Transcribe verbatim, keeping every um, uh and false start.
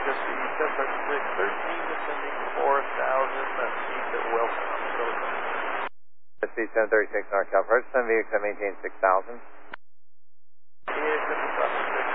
just see ten thirty-six, thirteen, descending four thousand, that's east at Wilson. S C seven thirty-six North Cal Approach, Sun V X M maintain six thousand. Yeah,